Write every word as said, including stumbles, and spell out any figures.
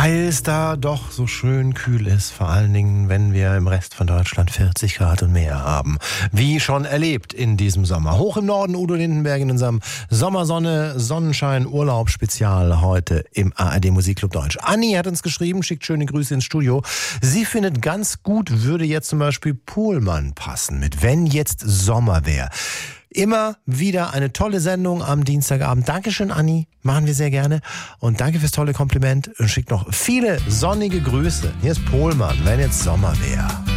Weil es da doch so schön kühl ist, vor allen Dingen, wenn wir im Rest von Deutschland vierzig Grad und mehr haben. Wie schon erlebt in diesem Sommer. Hoch im Norden, Udo Lindenberg in unserem Sommersonne, Sonnenschein, Urlaub Spezial heute im A R D Musikclub Deutsch. Anni hat uns geschrieben, schickt schöne Grüße ins Studio. Sie findet ganz gut, würde jetzt zum Beispiel Pohlmann passen mit Wenn jetzt Sommer wäre. Immer wieder eine tolle Sendung am Dienstagabend. Dankeschön, Anni. Machen wir sehr gerne. Und danke fürs tolle Kompliment. Und schickt noch viele sonnige Grüße. Hier ist Pohlmann, wenn jetzt Sommer wäre.